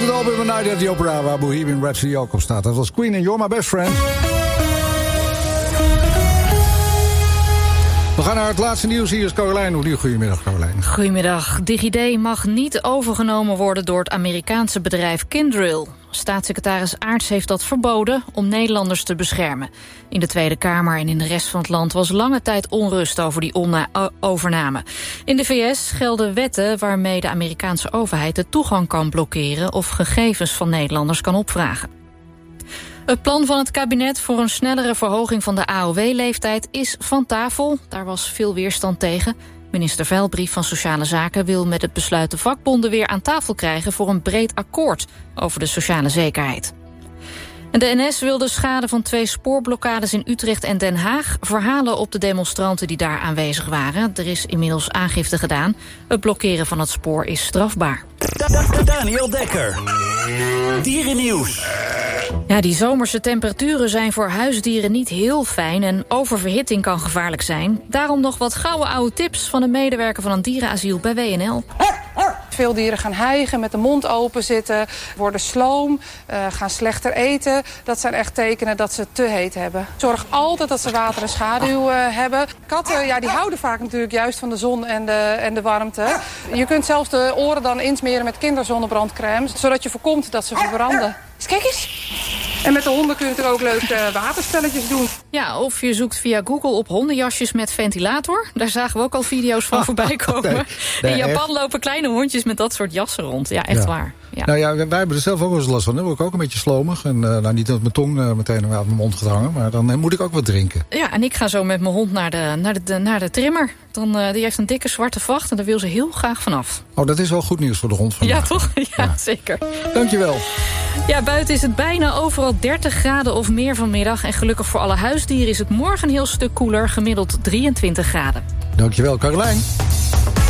uit het album A Night at the Opera, waar Bohemian Rhapsody ook op staat. Dat was Queen en You're My Best Friend. We gaan naar het laatste nieuws. Hier is Caroline. Goedemiddag, Caroline. Goedemiddag. DigiD mag niet overgenomen worden door het Amerikaanse bedrijf Kyndryl. Staatssecretaris Aarts heeft dat verboden om Nederlanders te beschermen. In de Tweede Kamer en in de rest van het land was lange tijd onrust over die overname. In de VS gelden wetten waarmee de Amerikaanse overheid de toegang kan blokkeren of gegevens van Nederlanders kan opvragen. Het plan van het kabinet voor een snellere verhoging van de AOW-leeftijd is van tafel. Daar was veel weerstand tegen. Minister Veilbrief van Sociale Zaken wil met het besluit de vakbonden weer aan tafel krijgen voor een breed akkoord over de sociale zekerheid. En de NS wil de schade van 2 spoorblokkades in Utrecht en Den Haag verhalen op de demonstranten die daar aanwezig waren. Er is inmiddels aangifte gedaan. Het blokkeren van het spoor is strafbaar. Daniel Dekker. Dierennieuws. Ja, die zomerse temperaturen zijn voor huisdieren niet heel fijn en oververhitting kan gevaarlijk zijn. Daarom nog wat gouden oude tips van een medewerker van een dierenasiel bij WNL. Veel dieren gaan hijgen, met de mond open zitten, worden sloom, gaan slechter eten. Dat zijn echt tekenen dat ze te heet hebben. Zorg altijd dat ze water en schaduw hebben. Katten, ja, die houden vaak natuurlijk juist van de zon en de warmte. Je kunt zelfs de oren dan insmeren met kinderzonnebrandcrème, zodat je voorkomt dat ze verbranden. Kijk eens. En met de honden kun je natuurlijk ook leuk waterspelletjes doen. Ja, of je zoekt via Google op hondenjasjes met ventilator. Daar zagen we ook al video's van voorbij komen. In Japan lopen kleine hondjes met dat soort jassen rond. Ja, echt waar. Ja. Nou ja, wij hebben er zelf ook wel eens last van. Dan word ik ook een beetje slomig. En nou, niet dat mijn tong meteen aan mijn mond gaat hangen. Maar dan moet ik ook wat drinken. Ja, en ik ga zo met mijn hond naar de trimmer. Die heeft een dikke zwarte vacht en daar wil ze heel graag vanaf. Oh, dat is wel goed nieuws voor de hond vandaag. Ja, toch? Ja, zeker. Dankjewel. Ja, buiten is het bijna overal 30 graden of meer vanmiddag. En gelukkig voor alle huisdieren is het morgen een heel stuk koeler. Gemiddeld 23 graden. Dankjewel, Caroline.